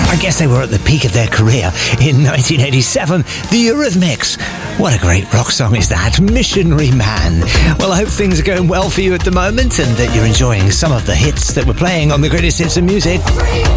I guess they were at the peak of their career in 1987. The Eurythmics. What a great rock song is that, Missionary Man. Well, I hope things are going well for you at the moment and that you're enjoying some of the hits that we're playing on the Greatest Hits of Music.